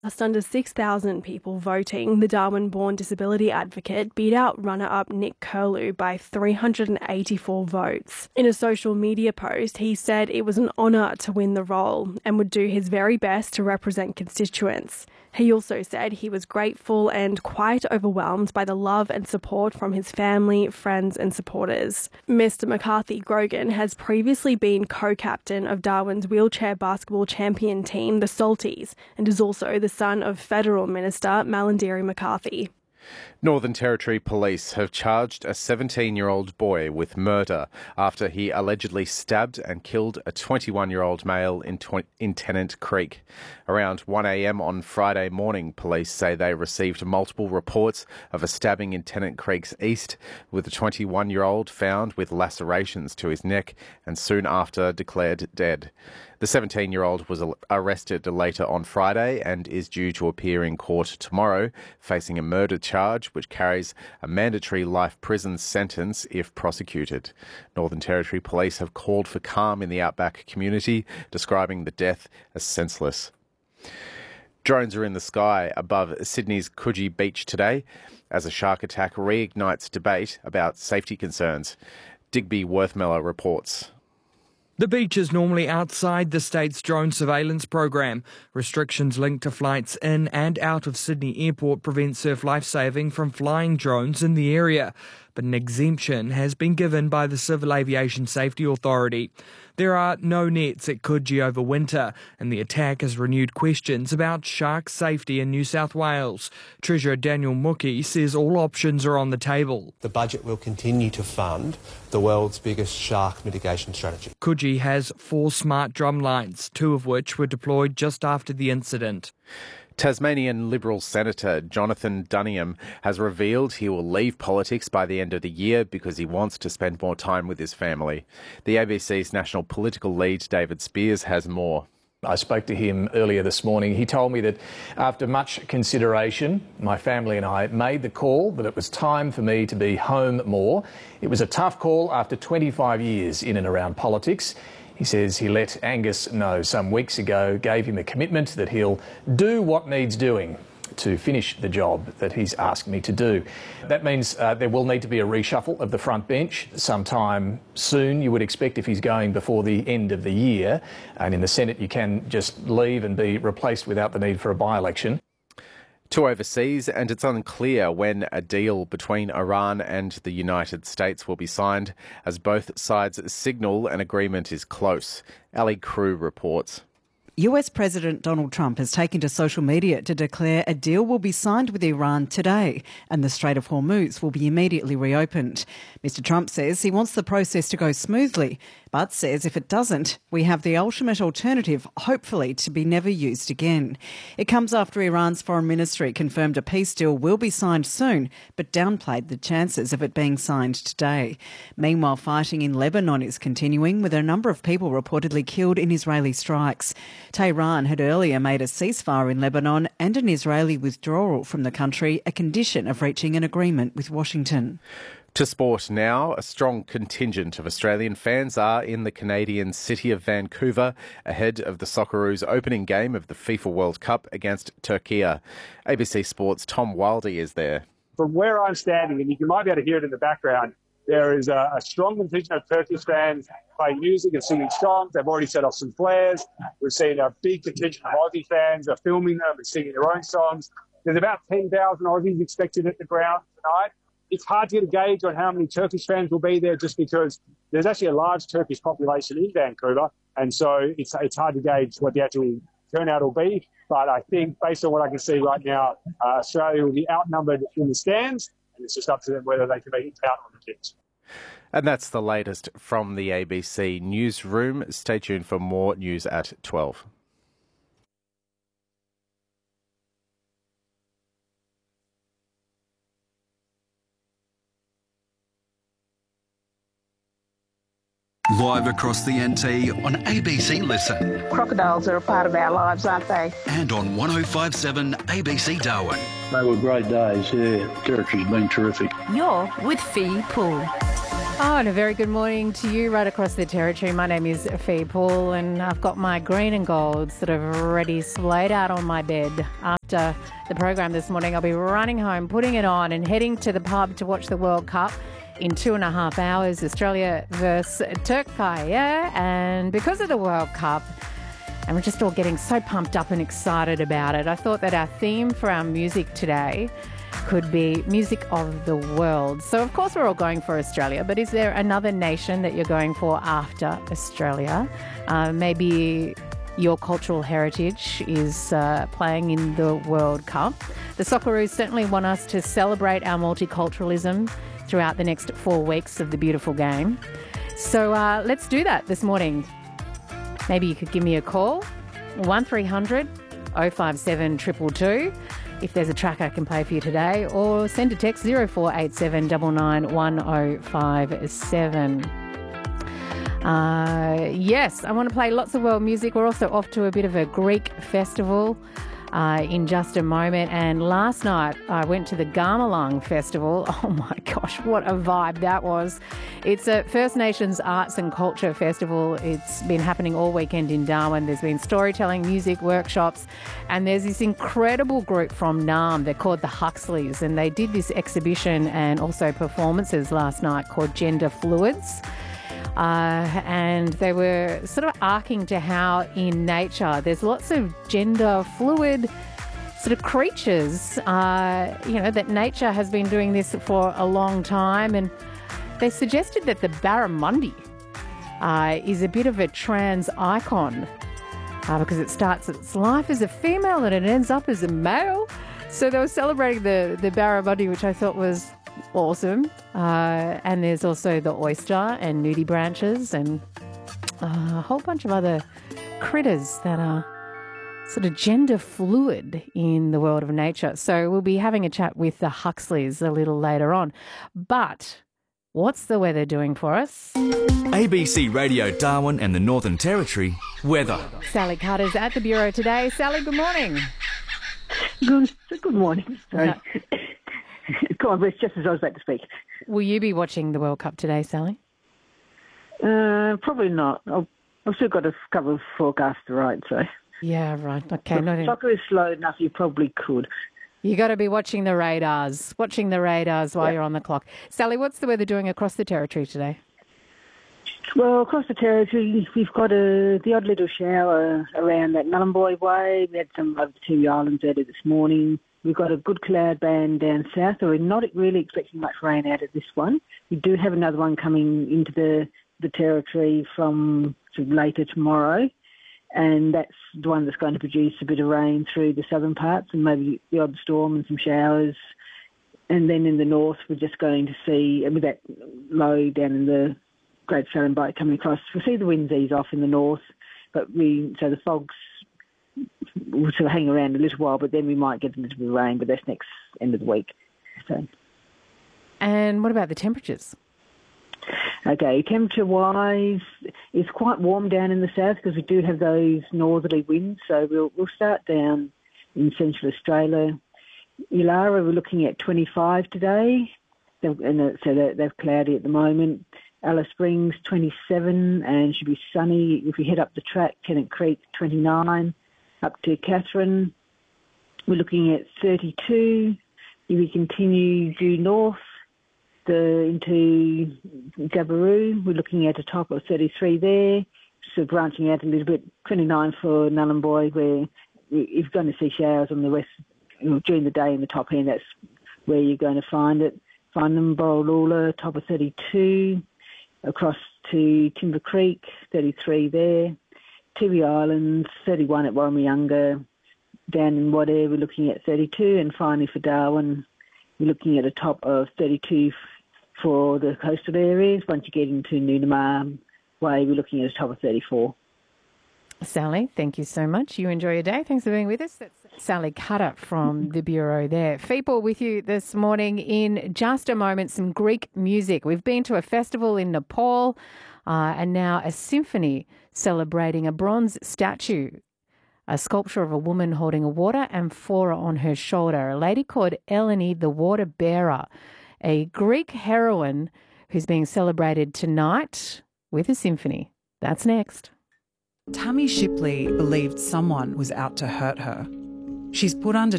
Just under 6,000 people voting, the Darwin-born disability advocate beat out runner-up Nick Curlew by 384 votes. In a social media post, he said it was an honour to win the role and would do his very best to represent constituents. He also said he was grateful and quite overwhelmed by the love and support from his family, friends and supporters. Mr McCarthy Grogan has previously been co-captain of Darwin's wheelchair basketball champion team, the Salties, and is also the son of Federal Minister Malarndirri McCarthy. Northern Territory Police have charged a 17-year-old boy with murder after he allegedly stabbed and killed a 21-year-old male in Tennant Creek. Around 1 a.m. on Friday morning, police say they received multiple reports of a stabbing in Tennant Creek's east, with the 21-year-old found with lacerations to his neck and soon after declared dead. The 17-year-old was arrested later on Friday and is due to appear in court tomorrow, facing a murder charge which carries a mandatory life prison sentence if prosecuted. Northern Territory Police have called for calm in the outback community, describing the death as senseless. Drones are in the sky above Sydney's Coogee Beach today as a shark attack reignites debate about safety concerns. Digby Worthmeller reports. The beach is normally outside the state's drone surveillance program. Restrictions linked to flights in and out of Sydney Airport prevent Surf Lifesaving from flying drones in the area, but an exemption has been given by the Civil Aviation Safety Authority. There are no nets at Coogee over winter, and the attack has renewed questions about shark safety in New South Wales. Treasurer Daniel Mookie says all options are on the table. The budget will continue to fund the world's biggest shark mitigation strategy. Coogee has 4 smart drum lines, 2 of which were deployed just after the incident. Tasmanian Liberal Senator Jonathan Duniam has revealed he will leave politics by the end of the year because he wants to spend more time with his family. The ABC's national political lead, David Spears, has more. I spoke to him earlier this morning. He told me that after much consideration, my family and I made the call that it was time for me to be home more. It was a tough call after 25 years in and around politics. He says he let Angus know some weeks ago, gave him a commitment that he'll do what needs doing to finish the job that he's asked me to do. That means there will need to be a reshuffle of the front bench sometime soon, you would expect, if he's going before the end of the year. And in the Senate, you can just leave and be replaced without the need for a by-election. To overseas, and it's unclear when a deal between Iran and the United States will be signed, as both sides signal an agreement is close. Ali Crew reports. US President Donald Trump has taken to social media to declare a deal will be signed with Iran today and the Strait of Hormuz will be immediately reopened. Mr Trump says he wants the process to go smoothly, but says if it doesn't, we have the ultimate alternative, hopefully to be never used again. It comes after Iran's foreign ministry confirmed a peace deal will be signed soon, but downplayed the chances of it being signed today. Meanwhile, fighting in Lebanon is continuing, with a number of people reportedly killed in Israeli strikes. Tehran had earlier made a ceasefire in Lebanon and an Israeli withdrawal from the country a condition of reaching an agreement with Washington. To sport now, a strong contingent of Australian fans are in the Canadian city of Vancouver ahead of the Socceroos' opening game of the FIFA World Cup against Turkey. ABC Sports' Tom Wildey is there. From where I'm standing, and you might be able to hear it in the background, there is a strong contingent of Turkish fans playing music and singing songs. They've already set off some flares. We've seen a big contingent of Aussie fans are filming them and singing their own songs. There's about 10,000 Aussies expected at the ground tonight. It's hard to get a gauge on how many Turkish fans will be there just because there's actually a large Turkish population in Vancouver, and so it's hard to gauge what the actual turnout will be. But I think, based on what I can see right now, Australia will be outnumbered in the stands, and it's just up to them whether they can be out on the pitch. And that's the latest from the ABC newsroom. Stay tuned for more news at 12. Live across the NT on ABC Listen. Crocodiles are a part of our lives, aren't they? And on 105.7 ABC Darwin. They were great days, yeah. Territory's been terrific. You're with Fee Poole. Oh, and a very good morning to you right across the territory. My name is Fee Paul, and I've got my green and gold sort of already splayed out on my bed. After the program this morning, I'll be running home, putting it on and heading to the pub to watch the World Cup in 2.5 hours, Australia versus Turkey. And because of the World Cup, and we're just all getting so pumped up and excited about it, I thought that our theme for our music today could be music of the world. So, of course, we're all going for Australia, but is there another nation that you're going for after Australia? Maybe your cultural heritage is playing in the World Cup. The Socceroos certainly want us to celebrate our multiculturalism throughout the next 4 weeks of the beautiful game. So let's do that this morning. Maybe you could give me a call, 1300 057 222. If there's a track I can play for you today, or send a text 0487 99 1057. Yes, I want to play lots of world music. We're also off to a bit of a Greek festival in just a moment. And last night I went to the Gamelang Festival. Oh my gosh, what a vibe that was. It's a First Nations Arts and Culture Festival. It's been happening all weekend in Darwin. There's been storytelling, music, workshops, and there's this incredible group from Naarm. They're called the Huxleys, and they did this exhibition and also performances last night called Gender Fluids. And they were sort of arcing to how in nature there's lots of gender fluid sort of creatures, that nature has been doing this for a long time. And they suggested that the barramundi is a bit of a trans icon because it starts its life as a female and it ends up as a male. So they were celebrating the barramundi, which I thought was awesome. And there's also the oyster and nudibranches and a whole bunch of other critters that are sort of gender fluid in the world of nature. So we'll be having a chat with the Huxleys a little later on. But what's the weather doing for us? ABC Radio Darwin and the Northern Territory weather. Sally Carter's at the Bureau today. Sally, good morning. Good morning. Sorry. Go on, Rich, just as I was about to speak. Will you be watching the World Cup today, Sally? Probably not. I've still got a couple of forecasts to write, so... Yeah, right. Okay. If soccer is slow enough, you probably could. You got to be watching the radars while you're on the clock. Sally, what's the weather doing across the territory today? Well, across the territory, we've got the odd little shower around that Nullarbor Way. We had some over the Tiwi Islands earlier this morning. We've got a good cloud band down south, so we're not really expecting much rain out of this one. We do have another one coming into the territory from sort of later tomorrow, and that's the one that's going to produce a bit of rain through the southern parts and maybe the odd storm and some showers. And then in the north, we're just going to see, with that low down in the Great Southern Bight coming across, we'll see the winds ease off in the north, so the fogs will sort of hang around a little while, but then we might get a little bit of rain, but that's next end of the week. So. And what about the temperatures? Okay, temperature-wise, it's quite warm down in the south because we do have those northerly winds, so we'll start down in central Australia. Illawarra, we're looking at 25 today, so they're cloudy at the moment. Alice Springs, 27, and should be sunny. If we head up the track, Tennant Creek, 29. Up to Katherine, we're looking at 32. If we continue due north into Gaborone, we're looking at a top of 33 there. So branching out a little bit, 29 for Nullarbor, where you're going to see showers on the west during the day in the top end. That's where you're going to find it. Find them, Borroloola, top of 32. Across to Timber Creek, 33 there. Tiwi Islands, 31 at Warramayunga. Down in Wadeye, we're looking at 32. And finally for Darwin, we're looking at a top of 32 for the coastal areas. Once you get into Noonamar Way, we're looking at a top of 34. Sally, thank you so much. You enjoy your day. Thanks for being with us. That's Sally Carter from the Bureau there. Feeple with you this morning. In just a moment, some Greek music. We've been to a festival in Nepal and now a symphony celebrating a bronze statue, a sculpture of a woman holding a water amphora on her shoulder, a lady called Eleni the Water Bearer, a Greek heroine who's being celebrated tonight with a symphony. That's next. Tammy Shipley believed someone was out to hurt her. She's put under